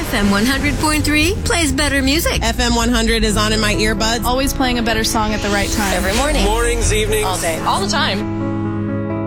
FM 100.3 plays better music. FM 100 is on in my earbuds. Always playing a better song at the right time. Every morning. Mornings, evenings. All day. All the time.